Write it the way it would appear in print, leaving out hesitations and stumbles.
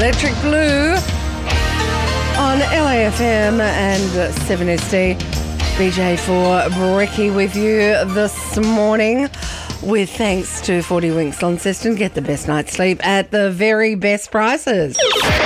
Electric Blue on LAFM and 7SD. BJ for Brekkie with you this morning. With thanks to 40 Winks Launceston, get the best night's sleep at the very best prices.